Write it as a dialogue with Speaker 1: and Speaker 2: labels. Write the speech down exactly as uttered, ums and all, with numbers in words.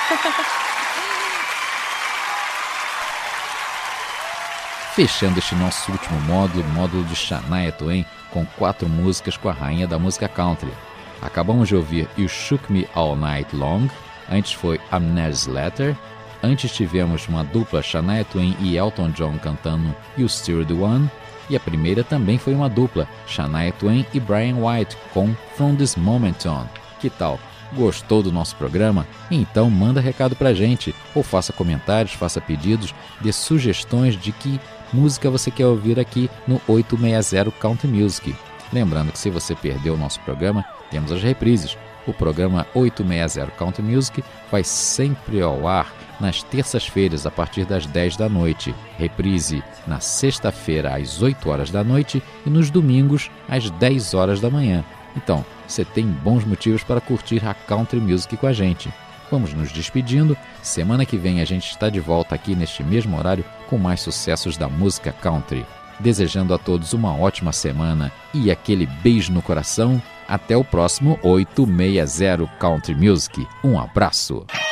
Speaker 1: Fechando este nosso último módulo, módulo de Shania Twain, com quatro músicas com a rainha da música country. Acabamos de ouvir You Shook Me All Night Long, antes foi Amneris Letter, antes tivemos uma dupla Shania Twain e Elton John cantando You Still The One, e a primeira também foi uma dupla, Shania Twain e Brian White, com From This Moment On. Que tal? Gostou do nosso programa? Então manda recado pra gente, ou faça comentários, faça pedidos, dê sugestões de que música você quer ouvir aqui no oito seis zero Country Music. Lembrando que se você perdeu o nosso programa, temos as reprises. O programa oito seis zero Country Music vai sempre ao ar nas terças-feiras a partir das dez da noite. Reprise na sexta-feira às oito horas da noite e nos domingos às dez horas da manhã. Então, você tem bons motivos para curtir a Country Music com a gente. Vamos nos despedindo. Semana que vem a gente está de volta aqui neste mesmo horário com mais sucessos da música country. Desejando a todos uma ótima semana e aquele beijo no coração. Até o próximo oito seis zero Country Music. Um abraço!